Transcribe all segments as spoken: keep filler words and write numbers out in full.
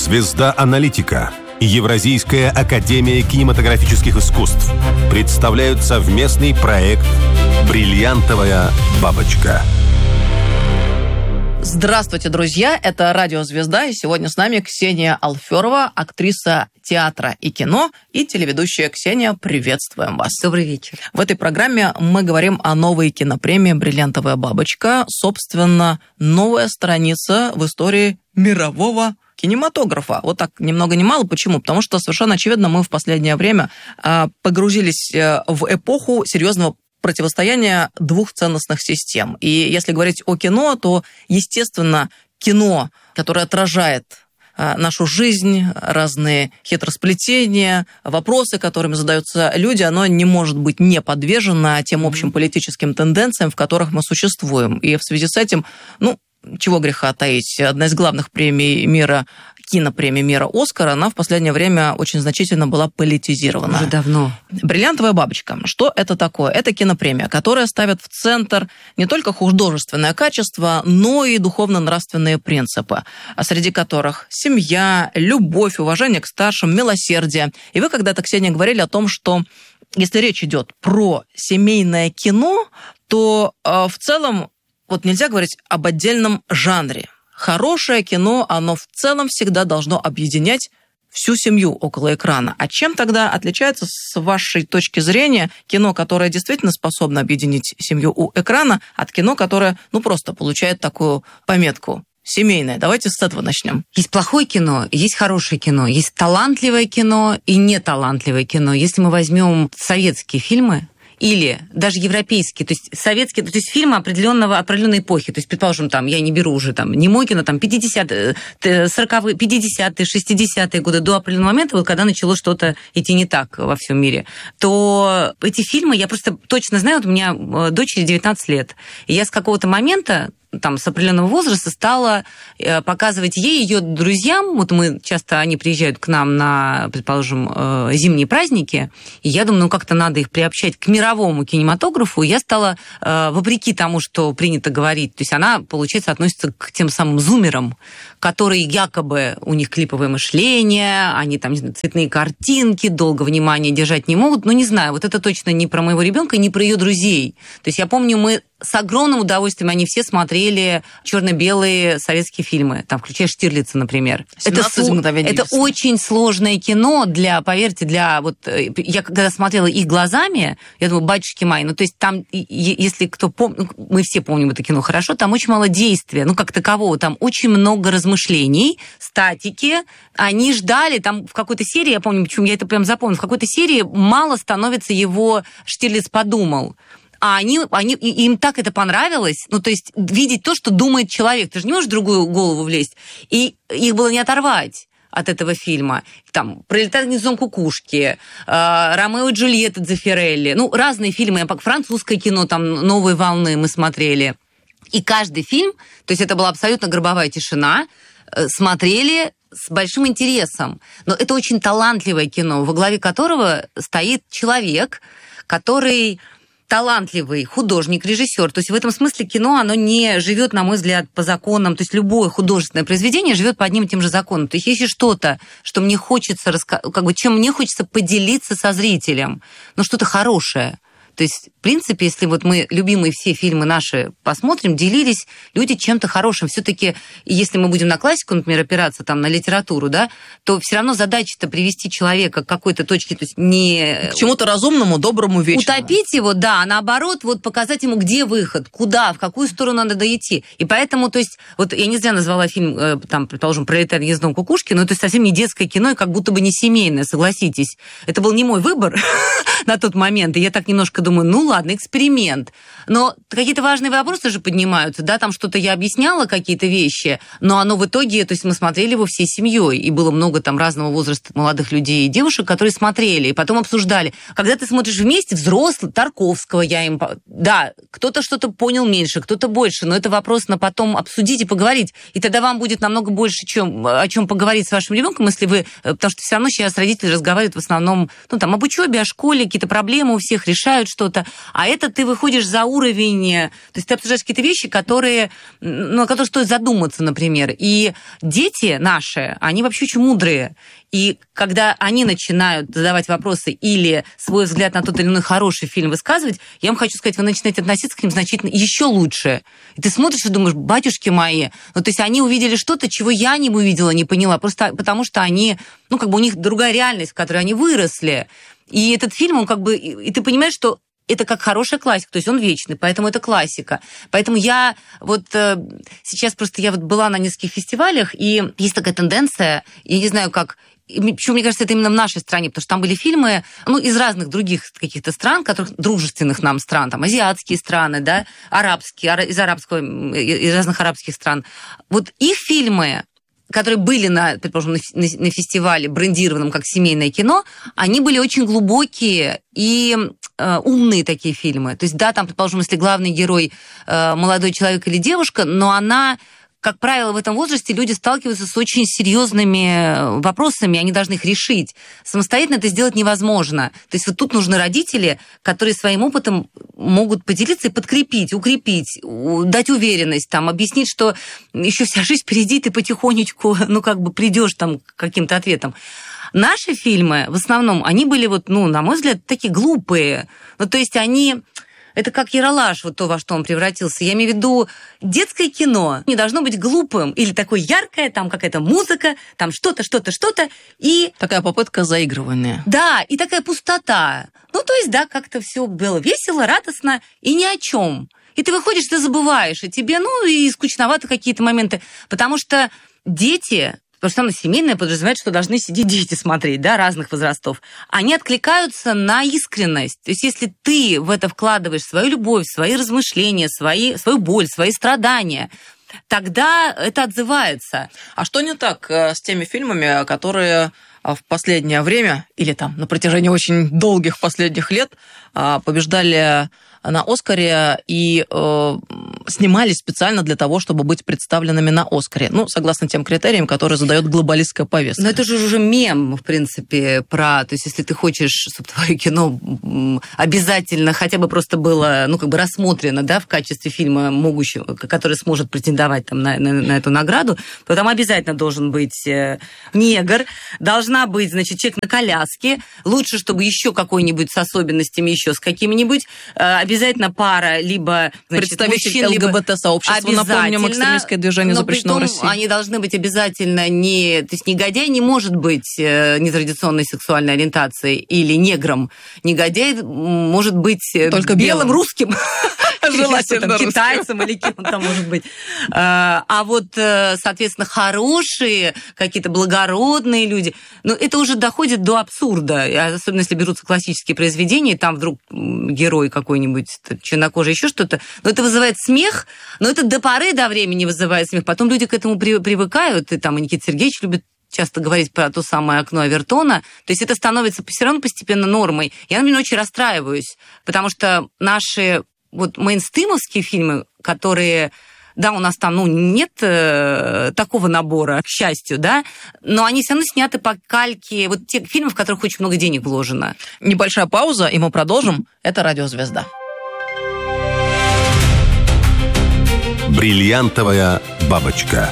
Звезда аналитика и Евразийская академия кинематографических искусств представляют совместный проект «Бриллиантовая бабочка». Здравствуйте, друзья! Это Радио Звезда, и сегодня с нами Ксения Алферова, актриса театра и кино, и телеведущая. Ксения, приветствуем вас. Добрый вечер. В этой программе мы говорим о новой кинопремии «Бриллиантовая бабочка». Собственно, новая страница в истории мирового кинематографа. Вот так, ни много ни мало. Почему? Потому что совершенно очевидно, мы в последнее время погрузились в эпоху серьезного противостояние двух ценностных систем. И если говорить о кино, то, естественно, кино, которое отражает нашу жизнь, разные хитросплетения, вопросы, которыми задаются люди, оно не может быть не подвержено тем общим политическим тенденциям, в которых мы существуем. И в связи с этим, ну, чего греха таить, одна из главных премий мира, кинопремия мира «Оскар», она в последнее время очень значительно была политизирована. Уже давно. «Бриллиантовая бабочка». Что это такое? Это кинопремия, которая ставит в центр не только художественное качество, но и духовно-нравственные принципы, среди которых семья, любовь, уважение к старшим, милосердие. И вы когда-то, Ксения, говорили о том, что если речь идет про семейное кино, то э, в целом вот нельзя говорить об отдельном жанре. Хорошее кино, оно в целом всегда должно объединять всю семью около экрана. А чем тогда отличается, с вашей точки зрения, кино, которое действительно способно объединить семью у экрана, от кино, которое, ну, просто получает такую пометку семейное? Давайте с этого начнем. Есть плохое кино, есть хорошее кино, есть талантливое кино и неталантливое кино. Если мы возьмем советские фильмы, или даже европейские, то есть советские, то есть фильмы определенного, определенной эпохи. То есть, предположим, там, я не беру уже там немое кино, там, пятидесятые, сороковые, пятидесятые, шестидесятые годы, до определенного момента, вот, когда начало что-то идти не так во всем мире, то эти фильмы, я просто точно знаю, вот у меня дочери девятнадцать лет, и я с какого-то момента, там, с определенного возраста стала показывать ей, ее друзьям, вот мы часто, они приезжают к нам на, предположим, зимние праздники, и я думаю, ну, как-то надо их приобщать к мировому кинематографу, и я стала, вопреки тому, что принято говорить, то есть она, получается, относится к тем самым зумерам, которые якобы, у них клиповое мышление, они там, не знаю, цветные картинки, долго внимание держать не могут, ну, не знаю, вот это точно не про моего ребенка и не про ее друзей. То есть я помню, мы с огромным удовольствием они все смотрели черно-белые советские фильмы, там, включая Штирлица, например. Это, это очень сложное кино для, поверьте, для вот я когда смотрела их глазами, я думаю, батюшки мои, ну то есть там, если кто помнит, мы все помним это кино хорошо, там очень мало действия, ну как такового, там очень много размышлений, статики, они ждали, там в какой-то серии, я помню, почему я это прям запомнила, в какой-то серии мало становится его «Штирлиц подумал». А они, они, им так это понравилось, ну, то есть видеть то, что думает человек. Ты же не можешь в другую голову влезть. И их было не оторвать от этого фильма. Там «Пролетает гнездом кукушки», «Ромео и Джульетта» Дзеффирелли. Ну, разные фильмы. Французское кино, там «Новые волны» мы смотрели. И каждый фильм, то есть это была абсолютно гробовая тишина, смотрели с большим интересом. Но это очень талантливое кино, во главе которого стоит человек, который талантливый художник, режиссер. То есть в этом смысле кино, оно не живет, на мой взгляд, по законам. То есть любое художественное произведение живет по одним и тем же законам. То есть если что-то, что мне хочется, как бы, чем мне хочется поделиться со зрителем, ну что-то хорошее. То есть, в принципе, если вот мы любимые все фильмы наши посмотрим, делились люди чем-то хорошим. Все-таки, если мы будем на классику, например, опираться там на литературу, да, то все равно задача-то привести человека к какой-то точке, то есть не... К чему-то разумному, доброму, вечному. Утопить его, да, а наоборот, вот показать ему, где выход, куда, в какую сторону надо дойти. И поэтому, то есть, вот я не зря назвала фильм, там, предположим, «Пролетает гнездом кукушки», но это совсем не детское кино и как будто бы не семейное, согласитесь. Это был не мой выбор на тот момент, и я так немножко думаю, ну ладно, эксперимент. Но какие-то важные вопросы же поднимаются, да, там что-то я объясняла, какие-то вещи, но оно в итоге, то есть мы смотрели его всей семьей, и было много там разного возраста молодых людей и девушек, которые смотрели, и потом обсуждали. Когда ты смотришь вместе, взрослый, Тарковского я им... Да, кто-то что-то понял меньше, кто-то больше, но это вопрос на потом обсудить и поговорить. И тогда вам будет намного больше чем, о чем поговорить с вашим ребенком, если вы... Потому что все равно сейчас родители разговаривают в основном, ну, там, об учебе, о школе, какие-то проблемы у всех решают что-то, а это ты выходишь за уровень, то есть ты обсуждаешь какие-то вещи, которые, ну, о которых стоит задуматься, например. И дети наши, они вообще очень мудрые. И когда они начинают задавать вопросы или свой взгляд на тот или иной хороший фильм высказывать, я вам хочу сказать, вы начинаете относиться к ним значительно еще лучше. И ты смотришь и думаешь, батюшки мои, ну, то есть они увидели что-то, чего я не увидела, не поняла, просто потому что они, ну, как бы у них другая реальность, в которой они выросли. И этот фильм, он как бы, и ты понимаешь, что это как хорошая классика, то есть он вечный, поэтому это классика. Поэтому я вот э, сейчас просто, я вот была на нескольких фестивалях, и есть такая тенденция, я не знаю, как... Причем, мне кажется, это именно в нашей стране, потому что там были фильмы, ну, из разных других каких-то стран, которых, дружественных нам стран, там, азиатские страны, да, арабские, из арабского, из разных арабских стран. Вот их фильмы, которые были, на, предположим, на, на фестивале, брендированном как семейное кино, они были очень глубокие и э, умные такие фильмы. То есть, да, там, предположим, если главный герой э, молодой человек или девушка, но она... Как правило, в этом возрасте люди сталкиваются с очень серьезными вопросами, они должны их решить. Самостоятельно это сделать невозможно. То есть вот тут нужны родители, которые своим опытом могут поделиться и подкрепить, укрепить, дать уверенность, там, объяснить, что еще вся жизнь впереди, ты потихонечку, ну, как бы придешь там к каким-то ответам. Наши фильмы, в основном, они были, вот, ну, на мой взгляд, такие глупые. Ну, то есть они... Это как Ералаш, вот то, во что он превратился. Я имею в виду, детское кино не должно быть глупым или такое яркое, там какая-то музыка, там что-то, что-то, что-то, и... Такая попытка заигрывания. Да, и такая пустота. Ну, то есть, да, как-то все было весело, радостно и ни о чем. И ты выходишь, ты забываешь, и тебе, ну, и скучновато какие-то моменты, потому что дети... Потому что оно семейное подразумевает, что должны сидеть дети смотреть, да, разных возрастов. Они откликаются на искренность. То есть если ты в это вкладываешь свою любовь, свои размышления, свои, свою боль, свои страдания, тогда это отзывается. А что не так с теми фильмами, которые в последнее время, или там на протяжении очень долгих последних лет, побеждали на «Оскаре» и э, снимались специально для того, чтобы быть представленными на «Оскаре», ну, согласно тем критериям, которые задает глобалистская повестка. Но это же уже мем, в принципе, про... То есть, если ты хочешь, чтобы твое кино обязательно хотя бы просто было, ну, как бы рассмотрено, да, в качестве фильма, могущего, который сможет претендовать там, на, на, на эту награду, то там обязательно должен быть негр, должна быть, значит, человек на коляске, лучше, чтобы еще какой-нибудь с особенностями, еще с какими-нибудь, обязательно пара, либо, значит, представитель мужчин, ЛГБТ-сообщества, напомним, экстремистское движение запрещено в России. Они должны быть обязательно не... То есть негодяй не может быть нетрадиционной сексуальной ориентацией или негром. Негодяй может быть только белым, русским. Желательно китайцем или кем он там может быть. А вот, соответственно, хорошие, какие-то благородные люди, ну, это уже доходит до абсурда. Особенно, если берутся классические произведения, и там вдруг герой какой-нибудь чернокожий, еще что-то. Но это вызывает смех, но это до поры до времени вызывает смех. Потом люди к этому привыкают, и там и Никита Сергеевич любит часто говорить про то самое окно Авертона. То есть это становится все равно постепенно нормой. Я, например, очень расстраиваюсь, потому что наши вот мейнстримовские фильмы, которые... Да, у нас там, ну, нет э, такого набора, к счастью, да, но они все равно сняты по кальке вот тех фильмов, в которых очень много денег вложено. Небольшая пауза, и мы продолжим. Это «Радиозвезда». Бриллиантовая бабочка.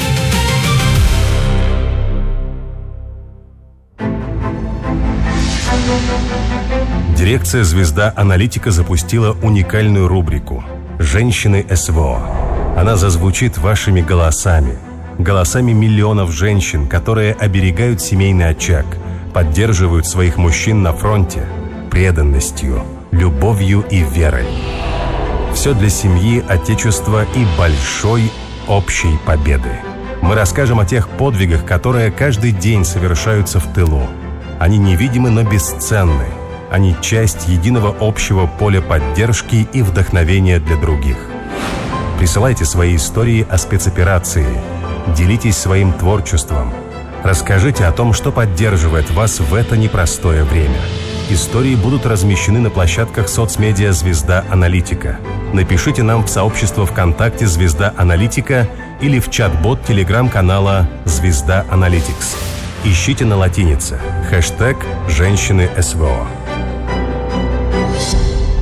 Дирекция «Звезда Аналитика» запустила уникальную рубрику «Женщины СВО». Она зазвучит вашими голосами, голосами миллионов женщин, которые оберегают семейный очаг, поддерживают своих мужчин на фронте преданностью, любовью и верой. Все для семьи, отечества и большой общей победы. Мы расскажем о тех подвигах, которые каждый день совершаются в тылу. Они невидимы, но бесценны. Они часть единого общего поля поддержки и вдохновения для других. Присылайте свои истории о спецоперации. Делитесь своим творчеством. Расскажите о том, что поддерживает вас в это непростое время. Истории будут размещены на площадках соцмедиа «Звезда Аналитика». Напишите нам в сообщество ВКонтакте «Звезда Аналитика» или в чат-бот телеграм-канала «Звезда Аналитикс». Ищите на латинице хэштег «Женщины СВО».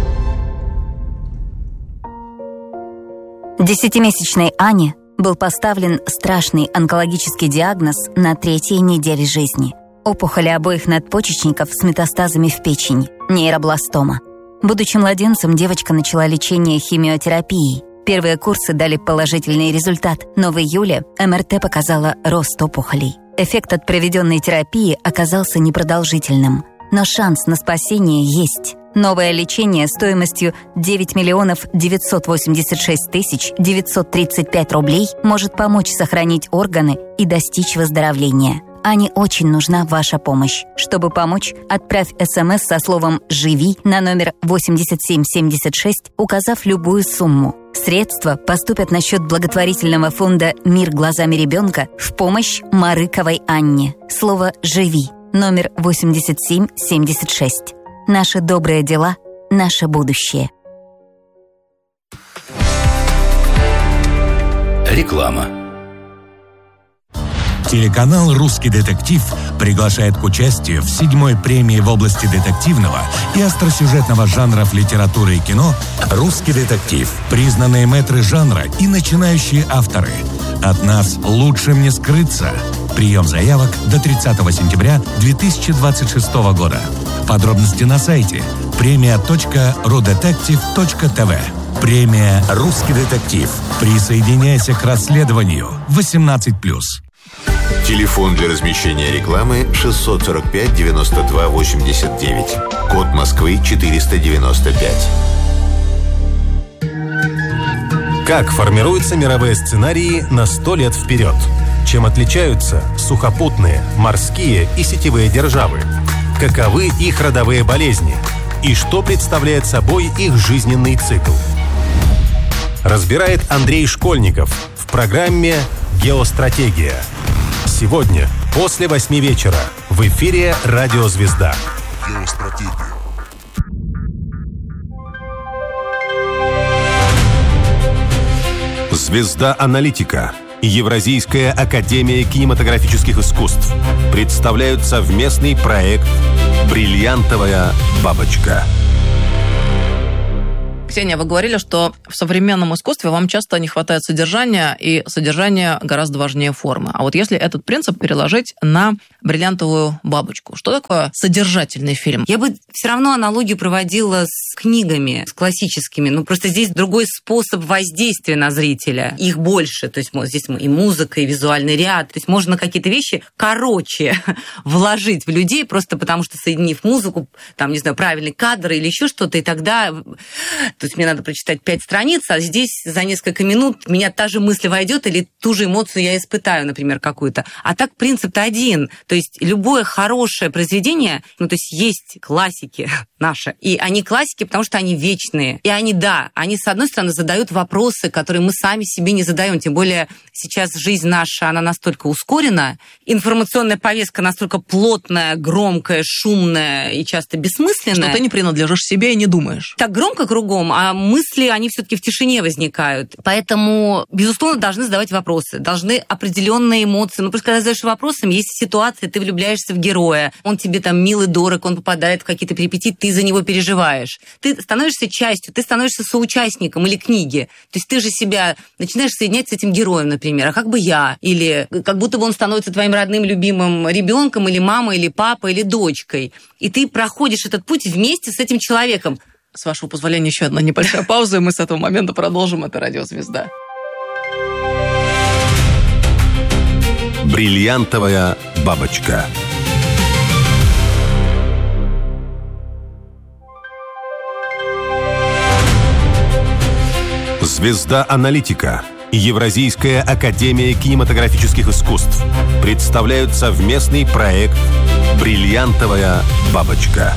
Десятимесячной Ане был поставлен страшный онкологический диагноз на третьей неделе жизни. Опухоли обоих надпочечников с метастазами в печень, нейробластома. Будучи младенцем, девочка начала лечение химиотерапией. Первые курсы дали положительный результат, но в июле эм эр тэ показала рост опухолей. Эффект от проведенной терапии оказался непродолжительным. Но шанс на спасение есть. Новое лечение стоимостью девять миллионов девятьсот восемьдесят шесть тысяч девятьсот тридцать пять рублей может помочь сохранить органы и достичь выздоровления. Ане очень нужна ваша помощь. Чтобы помочь, отправь СМС со словом «Живи» на номер восемьдесят семь семьдесят шесть, указав любую сумму. Средства поступят на счет благотворительного фонда «Мир глазами ребенка» в помощь Марыковой Анне. Слово «Живи» номер восемьдесят семь семьдесят шесть. Наши добрые дела – наше будущее. Реклама. Телеканал «Русский детектив» приглашает к участию в седьмой премии в области детективного и остросюжетного жанров литературы и кино «Русский детектив». Признанные мэтры жанра и начинающие авторы. От нас лучшим не скрыться. Прием заявок до тридцатого сентября две тысячи двадцать шестого года. Подробности на сайте премия точка рудетектив точка тэ вэ. Премия «Русский детектив». Присоединяйся к расследованию. восемнадцать плюс. Телефон для размещения рекламы шестьсот сорок пять девяносто два восемьдесят девять. Код Москвы четыреста девяносто пять. Как формируются мировые сценарии на сто лет вперед? Чем отличаются сухопутные, морские и сетевые державы? Каковы их родовые болезни? И что представляет собой их жизненный цикл? Разбирает Андрей Школьников в программе «Геостратегия». Сегодня, после восьми вечера, в эфире «Радио Звезда». Геостратегия. «Звезда Аналитика» и Евразийская академия кинематографических искусств представляют совместный проект «Бриллиантовая бабочка». Ксения, вы говорили, что в современном искусстве вам часто не хватает содержания, и содержание гораздо важнее формы. А вот если этот принцип переложить на «Бриллиантовую бабочку», что такое содержательный фильм? Я бы все равно аналогию проводила с книгами, с классическими. Ну, просто здесь другой способ воздействия на зрителя. Их больше. То есть здесь и музыка, и визуальный ряд. То есть можно какие-то вещи короче вложить в людей, просто потому что, соединив музыку, там, не знаю, правильный кадр или еще что-то, и тогда... То есть мне надо прочитать пять страниц, а здесь за несколько минут меня та же мысль войдет или ту же эмоцию я испытаю, например, какую-то. А так принцип-то один. То есть любое хорошее произведение, ну, то есть есть классики наши, и они классики, потому что они вечные. И они, да, они, с одной стороны, задают вопросы, которые мы сами себе не задаем. Тем более сейчас жизнь наша, она настолько ускорена, информационная повестка настолько плотная, громкая, шумная и часто бессмысленная. Что ты не принадлежишь себе и не думаешь. Так громко кругом, а мысли, они все-таки в тишине возникают. Поэтому, безусловно, должны задавать вопросы, должны определенные эмоции. Ну, просто когда задаешь вопросом, есть ситуация, ты влюбляешься в героя, он тебе там мил и дорог, он попадает в какие-то перипетии, ты за него переживаешь. Ты становишься частью, ты становишься соучастником или книги. То есть ты же себя начинаешь соединять с этим героем, например, а как бы я? Или как будто бы он становится твоим родным, любимым ребенком, или мамой, или папой, или дочкой. И ты проходишь этот путь вместе с этим человеком. С вашего позволения, еще одна небольшая пауза, и мы с этого момента продолжим. Это «Радио Звезда». Бриллиантовая бабочка. «Звезда Аналитика» и Евразийская академия кинематографических искусств представляют совместный проект «Бриллиантовая бабочка».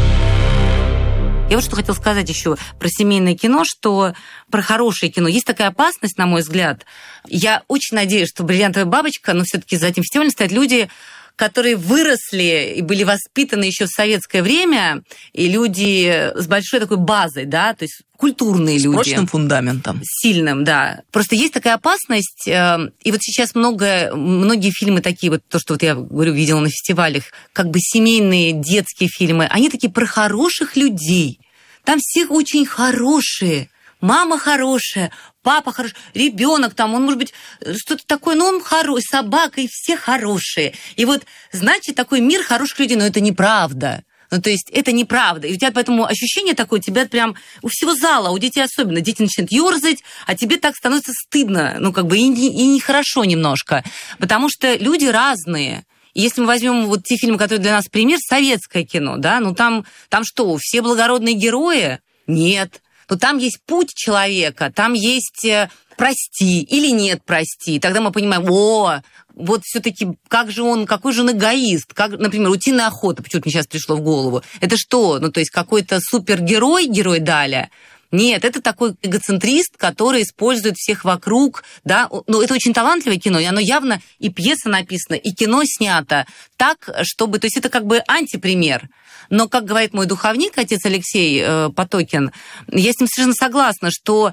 Я вот что хотела сказать еще про семейное кино, что про хорошее кино. Есть такая опасность, на мой взгляд. Я очень надеюсь, что «Бриллиантовая бабочка», но все-таки за этим фестивалем стоят люди, которые выросли и были воспитаны еще в советское время, и люди с большой такой базой, да, то есть культурные с люди. С прочным фундаментом. Сильным, да. Просто есть такая опасность, и вот сейчас много, многие фильмы такие, вот то, что вот я говорю, видела на фестивалях, как бы семейные детские фильмы, они такие про хороших людей. Там все очень хорошие. мама хорошая, папа хороший, ребенок там, он может быть что-то такое, но он хороший, собака, и все хорошие. И вот, значит, такой мир хороших людей, но это неправда. Ну, то есть это неправда. И у тебя поэтому ощущение такое, тебя прям у всего зала, у детей особенно, дети начинают ёрзать, а тебе так становится стыдно, ну, как бы и, и нехорошо немножко. Потому что люди разные. Если мы возьмем вот те фильмы, которые для нас пример, советское кино, да, ну там, там что, все благородные герои? Нет. Но там есть путь человека, там есть прости или нет прости. И тогда мы понимаем, о, вот все-таки как же он, какой же он эгоист. Как, например, «Утиная охота», почему-то мне сейчас пришло в голову. Это что? Ну, то есть какой-то супергерой, герой Даля? Нет, это такой эгоцентрист, который использует всех вокруг, да, ну, это очень талантливое кино, и оно явно и пьеса написана, и кино снято так, чтобы, то есть это как бы антипример. Но, как говорит мой духовник, отец Алексей э, Потокин, я с ним совершенно согласна, что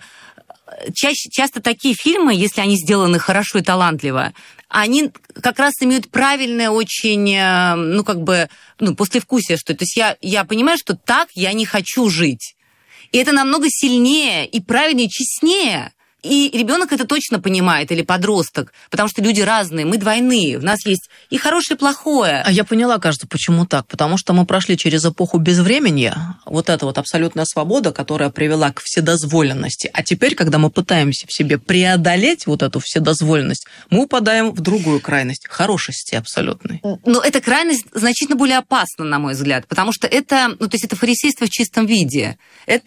чаще, часто такие фильмы, если они сделаны хорошо и талантливо, они как раз имеют правильное очень, ну, как бы, ну, послевкусие, что, то есть я, я понимаю, что так я не хочу жить. И это намного сильнее и правильнее, честнее. И ребенок это точно понимает, или подросток, потому что люди разные, мы двойные, у нас есть и хорошее, и плохое. А я поняла, кажется, почему так. Потому что мы прошли через эпоху безвременья, вот эта вот абсолютная свобода, которая привела к вседозволенности. А теперь, когда мы пытаемся в себе преодолеть вот эту вседозволенность, мы упадаем в другую крайность, хорошести абсолютной. Но эта крайность значительно более опасна, на мой взгляд, потому что это, ну, то есть это фарисейство в чистом виде.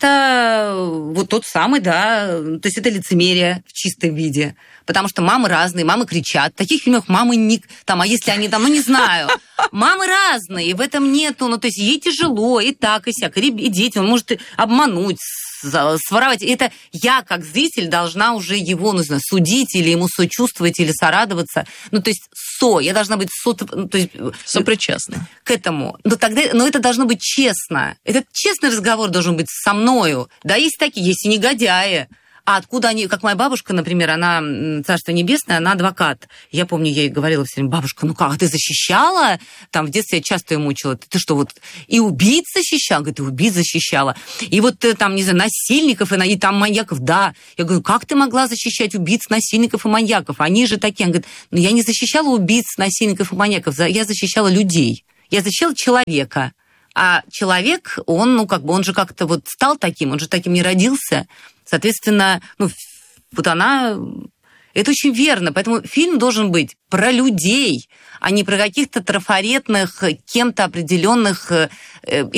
Это вот тот самый, да, то есть это лицемерие в чистом виде. Потому что мамы разные, мамы кричат. В таких фильмах мамы не... Там, а если они там, ну не знаю. Мамы разные, в этом нету. Ну, то есть ей тяжело, и так, и сяк. И дети, он может обмануть, своровать. Это я, как зритель, должна уже его, ну, знаю, судить, или ему сочувствовать, или сорадоваться. Ну, то есть со, я должна быть со... Ну, то есть, сопричастна к этому. Но тогда, но это должно быть честно. Этот честный разговор должен быть со мною. Да, есть такие, есть и негодяи. А откуда они, как моя бабушка, например, она, царство небесное, она адвокат. Я помню, я ей говорила все время: бабушка, ну как, ты защищала? Там в детстве я часто ее мучила. Ты, ты что, вот и убийц защищала? Говорит, и убийц защищала. И вот там, не знаю, насильников, и, и там маньяков, да. Я говорю, как ты могла защищать убийц, насильников и маньяков? Они же такие. Она говорит, ну я не защищала убийц, насильников и маньяков, я защищала людей. Я защищала человека. А человек, он, ну как бы, он же как-то вот стал таким, он же таким не родился. Соответственно, ну, вот она... Это очень верно. Поэтому фильм должен быть про людей, а не про каких-то трафаретных, кем-то определенных